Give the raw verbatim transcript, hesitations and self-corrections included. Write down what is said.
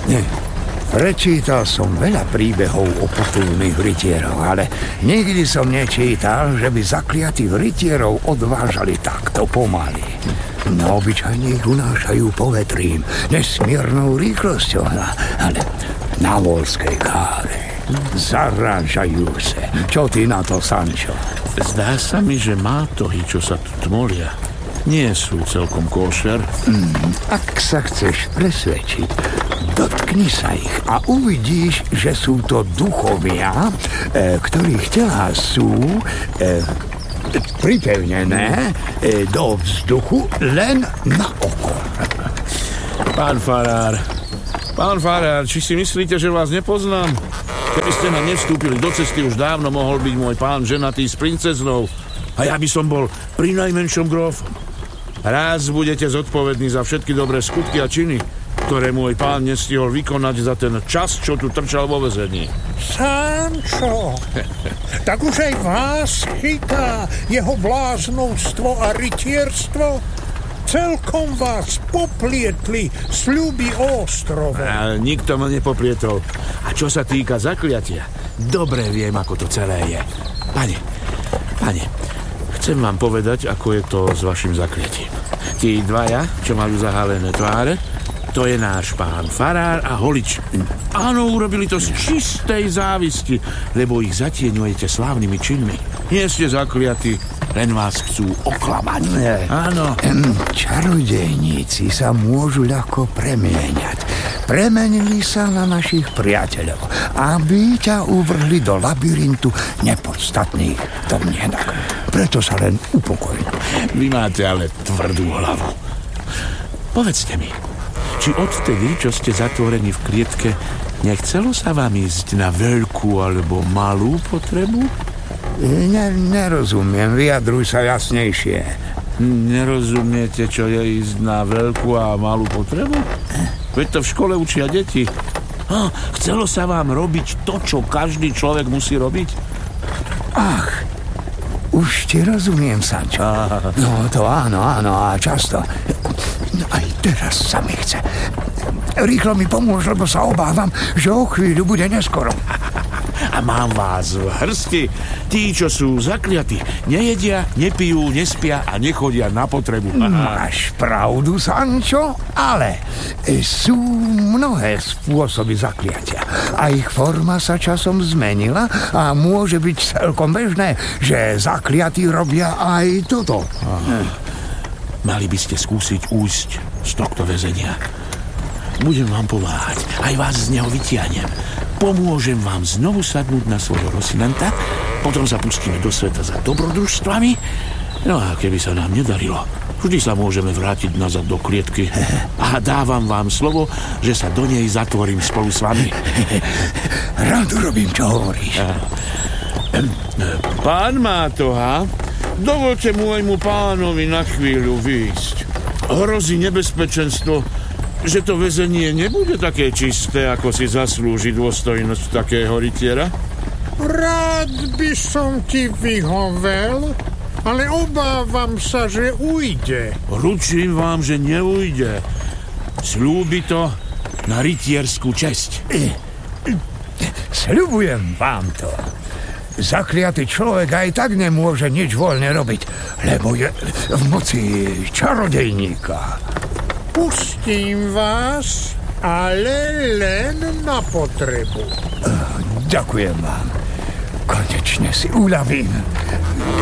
Prečítal som veľa príbehov o potulných rytieroch, ale nikdy som nečítal, že by zakliatých rytierov odvážali takto pomaly. No obyčajne ich unášajú povetrím, nesmiernou rýchlosťou, ale na Volskej káre. Zarážajúce. Čo ty na to, Sančo? Zdá sa mi, že mátohy, čo sa tu tmolia, nie sú celkom košer. Mm, ak sa chceš presvedčiť, dotkni sa ich a uvidíš, že sú to duchovia, e, ktorých telá sú e, pripevnené e, do vzduchu len na oko. Pán farár, pán farár, či si myslíte, že vás nepoznám? Keby ste nám nevstúpili do cesty, už dávno mohol byť môj pán ženatý s princeznou. A ja by som bol pri najmenšom gróf. Raz budete zodpovední za všetky dobré skutky a činy, ktoré môj pán nestihol vykonať za ten čas, čo tu trčal vo väzení. Sančo, tak už aj vás chytá jeho bláznovstvo a rytierstvo? Celkom vás poplietli sľuby o ostrove. A nikto ma nepoplietol. A čo sa týka zakliatia, dobre viem, ako to celé je. Pane, pane, chcem vám povedať, ako je to s vašim zakliatím. Tí dvaja, čo majú zahalené tváre, to je náš pán farár a holič. Áno, urobili to z čistej závisti, lebo ich zatieňujete slávnymi činmi. Nie ste zakliatí, len vás chcú oklamať. Áno. Čarodejníci sa môžu ľahko premieňať. Premenili sa na našich priateľov, aby ťa uvrhli do labyrintu nepodstatných domnienok. Preto sa len upokoj. Vy máte ale tvrdú hlavu. Povedzte mi, či odtedy, čo ste zatvorení v klietke, nechcelo sa vám ísť na veľkú alebo malú potrebu? Ne, nerozumiem, vyjadruj sa jasnejšie. Nerozumiete, čo je ísť na veľkú a malú potrebu? Veď to v škole učia deti. Ah, chcelo sa vám robiť to, čo každý človek musí robiť? Ach, už ti rozumiem, Sančo. No to áno, áno, a často. No, aj teraz sa mi chce. Rýchlo mi pomôž, lebo sa obávam, že o chvíľu bude neskoro. A mám vás v hrsti. Tí, čo sú zakliatí, nejedia, nepijú, nespia a nechodia na potrebu. Máš pravdu, Sančo, ale sú mnohé spôsoby zakliatia. A ich forma sa časom zmenila a môže byť celkom bežné, že zakliatí robia aj toto. Aha. Mali by ste skúsiť újsť z tohto väzenia. Budem vám pomáhať, aj vás z neho vytiahnem. Pomôžem vám znovu sadnúť na svojho Rosinanta, potom sa pustíme do sveta za dobrodružstvami. No a keby sa nám nedarilo, vždy sa môžeme vrátiť nazad do klietky. A dávam vám slovo, že sa do nej zatvorím spolu s vami. Rád urobím, čo hovoríš. Pán Mátoha, dovolte môjmu pánovi na chvíľu výjsť. Hrozí nebezpečenstvo, že to väzenie nebude také čisté, ako si zaslúži dôstojnosť takého rytiera? Rád by som ti vyhovel, ale obávam sa, že ujde. Ručím vám, že neujde. Sľúbi to na rytierskú česť. Sľubujem vám to. Zakliatý človek aj tak nemôže nič voľne robiť, lebo je v moci čarodejníka. Pustím vás, ale len na potrebu. Ďakujem vám. Konečne si uľavím.